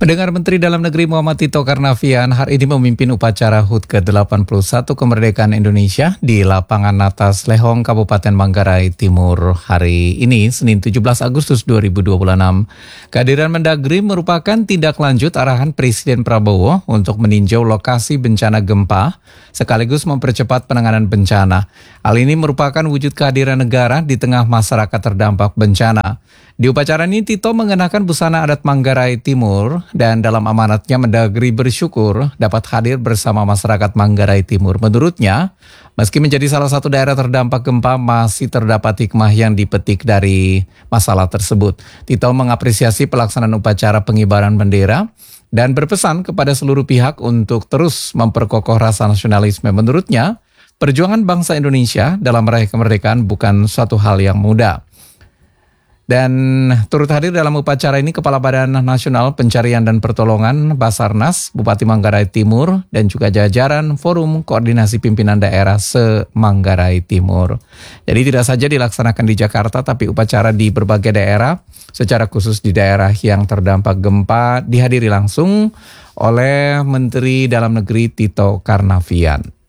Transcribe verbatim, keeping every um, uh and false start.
Pendengar Menteri Dalam Negeri Muhammad Tito Karnavian hari ini memimpin upacara H U T ke delapan puluh satu kemerdekaan Indonesia di lapangan Natas Lehong, Kabupaten Manggarai Timur hari ini, Senin tujuh belas Agustus dua ribu dua puluh enam. Kehadiran Mendagri merupakan tindak lanjut arahan Presiden Prabowo untuk meninjau lokasi bencana gempa, sekaligus mempercepat penanganan bencana. Hal ini merupakan wujud kehadiran negara di tengah masyarakat terdampak bencana. Di upacara ini Tito mengenakan busana adat Manggarai Timur dan dalam amanatnya Mendagri bersyukur dapat hadir bersama masyarakat Manggarai Timur. Menurutnya, meski menjadi salah satu daerah terdampak gempa, masih terdapat hikmah yang dipetik dari masalah tersebut. Tito mengapresiasi pelaksanaan upacara pengibaran bendera dan berpesan kepada seluruh pihak untuk terus memperkokoh rasa nasionalisme. Menurutnya, perjuangan bangsa Indonesia dalam meraih kemerdekaan bukan suatu hal yang mudah. Dan turut hadir dalam upacara ini Kepala Badan Nasional Pencarian dan Pertolongan Basarnas, Bupati Manggarai Timur, dan juga jajaran Forum Koordinasi Pimpinan Daerah se-Manggarai Timur. Jadi tidak saja dilaksanakan di Jakarta, tapi upacara di berbagai daerah, secara khusus di daerah yang terdampak gempa, dihadiri langsung oleh Menteri Dalam Negeri Tito Karnavian.